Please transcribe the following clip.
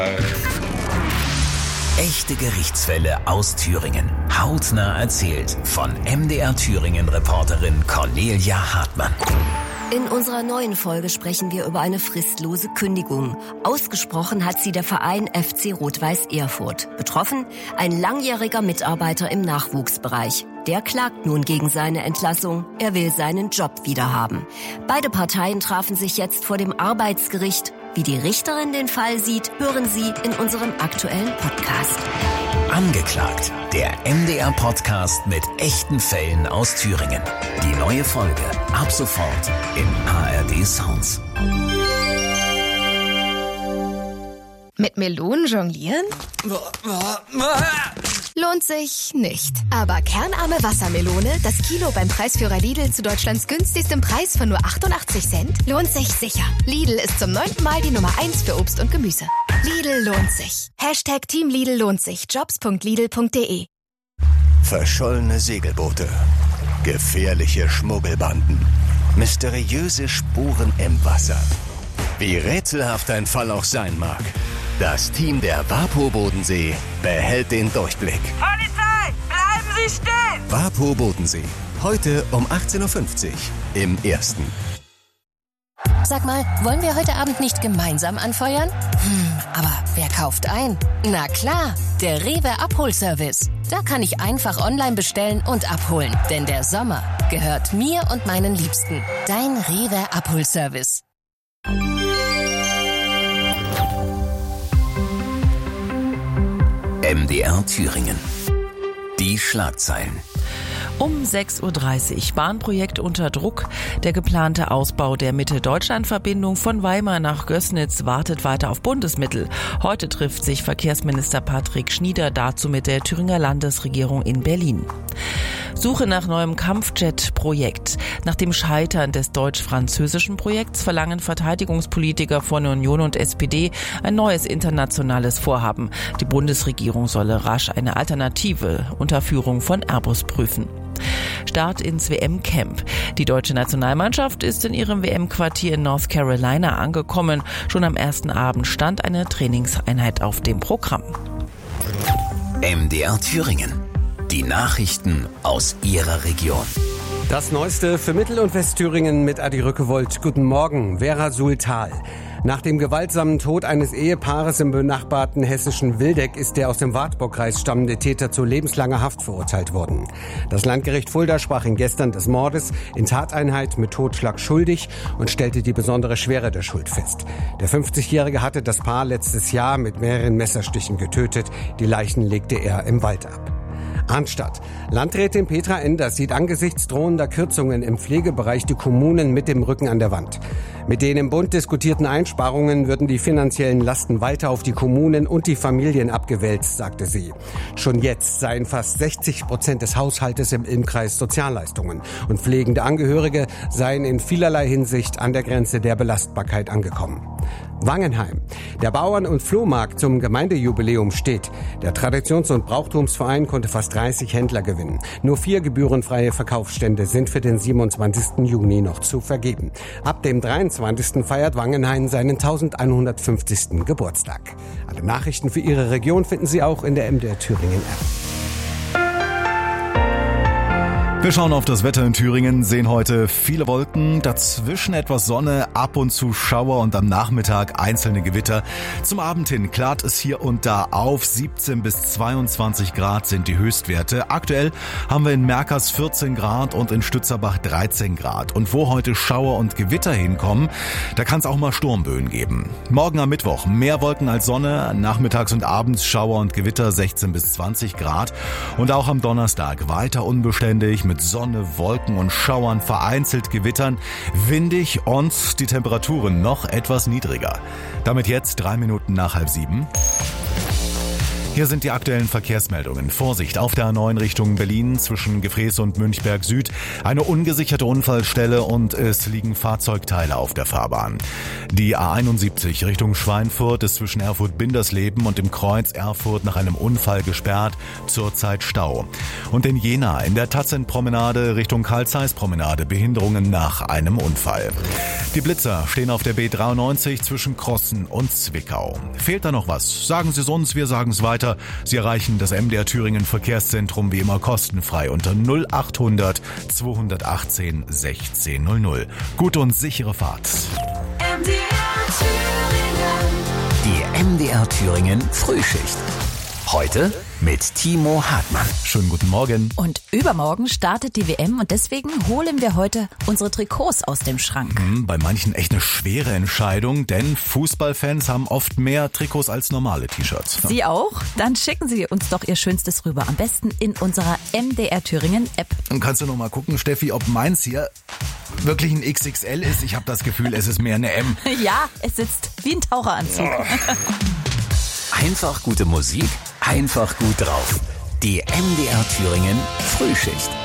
Echte Gerichtsfälle aus Thüringen. Hautnah erzählt von MDR Thüringen-Reporterin Cornelia Hartmann. In unserer neuen Folge sprechen wir über eine fristlose Kündigung. Ausgesprochen hat sie der Verein FC Rot-Weiß Erfurt. Betroffen ein langjähriger Mitarbeiter im Nachwuchsbereich. Der klagt nun gegen seine Entlassung. Er will seinen Job wiederhaben. Beide Parteien trafen sich jetzt vor dem Arbeitsgericht. Wie die Richterin den Fall sieht, hören Sie in unserem aktuellen Podcast. Angeklagt, der MDR-Podcast mit echten Fällen aus Thüringen. Die neue Folge ab sofort im ARD Sounds. Mit Melonen jonglieren? Lohnt sich nicht. Aber kernarme Wassermelone, das Kilo beim Preisführer Lidl zu Deutschlands günstigstem Preis von nur 88 Cent, lohnt sich sicher. Lidl ist zum 9. Mal die Nummer 1 für Obst und Gemüse. Lidl lohnt sich. Hashtag Team Lidl lohnt sich. Jobs.lidl.de. Verschollene Segelboote, gefährliche Schmuggelbanden, mysteriöse Spuren im Wasser. Wie rätselhaft ein Fall auch sein mag, das Team der WaPo Bodensee behält den Durchblick. Polizei, bleiben Sie stehen! WaPo Bodensee, heute um 18.50 Uhr im Ersten. Sag mal, wollen wir heute Abend nicht gemeinsam anfeuern? Aber wer kauft ein? Na klar, der Rewe Abholservice. Da kann ich einfach online bestellen und abholen. Denn der Sommer gehört mir und meinen Liebsten. Dein Rewe Abholservice. MDR Thüringen. Die Schlagzeilen. Um 6.30 Uhr, Bahnprojekt unter Druck. Der geplante Ausbau der Mitte-Deutschland-Verbindung von Weimar nach Gößnitz wartet weiter auf Bundesmittel. Heute trifft sich Verkehrsminister Patrick Schnieder dazu mit der Thüringer Landesregierung in Berlin. Suche nach neuem Kampfjet-Projekt. Nach dem Scheitern des deutsch-französischen Projekts verlangen Verteidigungspolitiker von Union und SPD ein neues internationales Vorhaben. Die Bundesregierung solle rasch eine Alternative unter Führung von Airbus prüfen. Start ins WM-Camp. Die deutsche Nationalmannschaft ist in ihrem WM-Quartier in North Carolina angekommen. Schon am ersten Abend stand eine Trainingseinheit auf dem Programm. MDR Thüringen. Die Nachrichten aus Ihrer Region. Das Neueste für Mittel- und Westthüringen mit Adi Rückewold. Guten Morgen, Vera Sultal. Nach dem gewaltsamen Tod eines Ehepaares im benachbarten hessischen Wildeck ist der aus dem Wartburgkreis stammende Täter zu lebenslanger Haft verurteilt worden. Das Landgericht Fulda sprach ihn gestern des Mordes in Tateinheit mit Totschlag schuldig und stellte die besondere Schwere der Schuld fest. Der 50-Jährige hatte das Paar letztes Jahr mit mehreren Messerstichen getötet. Die Leichen legte er im Wald ab. Arnstadt. Landrätin Petra Enders sieht angesichts drohender Kürzungen im Pflegebereich die Kommunen mit dem Rücken an der Wand. Mit den im Bund diskutierten Einsparungen würden die finanziellen Lasten weiter auf die Kommunen und die Familien abgewälzt, sagte sie. Schon jetzt seien fast 60% des Haushaltes im Ilmkreis Sozialleistungen und pflegende Angehörige seien in vielerlei Hinsicht an der Grenze der Belastbarkeit angekommen. Wangenheim. Der Bauern- und Flohmarkt zum Gemeindejubiläum steht. Der Traditions- und Brauchtumsverein konnte fast 30 Händler gewinnen. Nur 4 gebührenfreie Verkaufsstände sind für den 27. Juni noch zu vergeben. Ab dem 23. feiert Wangenheim seinen 1150. Geburtstag. Alle Nachrichten für Ihre Region finden Sie auch in der MDR Thüringen App. Wir schauen auf das Wetter in Thüringen, sehen heute viele Wolken, dazwischen etwas Sonne, ab und zu Schauer und am Nachmittag einzelne Gewitter. Zum Abend hin klart es hier und da auf, 17 bis 22 Grad sind die Höchstwerte. Aktuell haben wir in Merkers 14 Grad und in Stützerbach 13 Grad. Und wo heute Schauer und Gewitter hinkommen, da kann es auch mal Sturmböen geben. Morgen am Mittwoch mehr Wolken als Sonne, nachmittags und abends Schauer und Gewitter 16 bis 20 Grad. Und auch am Donnerstag weiter unbeständig mit Sonne, Wolken und Schauern, vereinzelt Gewittern, windig und die Temperaturen noch etwas niedriger. Damit jetzt 3 Minuten nach 6:30. Hier sind die aktuellen Verkehrsmeldungen. Vorsicht auf der A9 Richtung Berlin zwischen Gefrees und Münchberg Süd. Eine ungesicherte Unfallstelle und es liegen Fahrzeugteile auf der Fahrbahn. Die A71 Richtung Schweinfurt ist zwischen Erfurt-Bindersleben und dem Kreuz Erfurt nach einem Unfall gesperrt. Zurzeit Stau. Und in Jena in der Tatzenpromenade Richtung Karl-Zeiss-Promenade Behinderungen nach einem Unfall. Die Blitzer stehen auf der B93 zwischen Krossen und Zwickau. Fehlt da noch was? Sagen Sie es uns, wir sagen es weiter. Sie erreichen das MDR Thüringen Verkehrszentrum wie immer kostenfrei unter 0800 218 1600. Gute und sichere Fahrt. Die MDR Thüringen Frühschicht. Heute mit Timo Hartmann. Schönen guten Morgen. Und übermorgen startet die WM und deswegen holen wir heute unsere Trikots aus dem Schrank. Bei manchen echt eine schwere Entscheidung, denn Fußballfans haben oft mehr Trikots als normale T-Shirts. Sie auch? Dann schicken Sie uns doch Ihr Schönstes rüber. Am besten in unserer MDR Thüringen App. Und kannst du noch mal gucken, Steffi, ob meins hier wirklich ein XXL ist? Ich habe das Gefühl, es ist mehr eine M. Ja, es sitzt wie ein Taucheranzug. Einfach gute Musik, einfach gut drauf. Die MDR Thüringen Frühschicht.